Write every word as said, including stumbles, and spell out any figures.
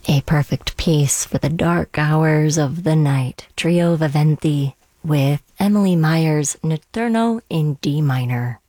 A perfect piece for the dark hours of the night. Trio Viventi with Emily Myers' Notturno in D minor.